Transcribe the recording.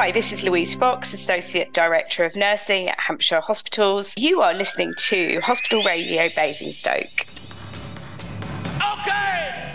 Hi, this is Louise Fox, Associate Director of Nursing at Hampshire Hospitals. You are listening to Hospital Radio Basingstoke. Okay!